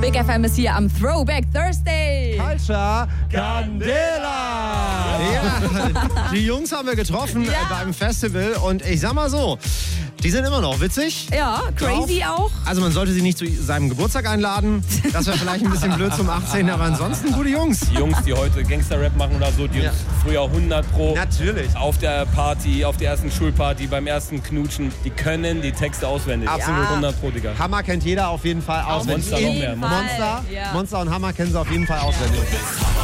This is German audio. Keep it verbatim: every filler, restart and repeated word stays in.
Big F M ist hier am Throwback Thursday. Culture Candela! Ja, die Jungs haben wir getroffen Ja. äh, beim Festival und ich sag mal so, die sind immer noch witzig. Ja, crazy auch. Also man sollte sie nicht zu seinem Geburtstag einladen. Das wäre vielleicht ein bisschen blöd zum achtzehnten aber ansonsten gute Jungs. Die Jungs, die heute Gangster-Rap machen oder so, die Ja. uns früher hundert Pro Natürlich. auf der Party, auf der ersten Schulparty, beim ersten Knutschen, die können die Texte auswendig. Absolut. hundert Pro, Digga. Hammer kennt jeder auf jeden Fall auswendig. Monster noch mehr. Monster, Ja. Monster und Hammer kennen sie auf jeden Fall auswendig.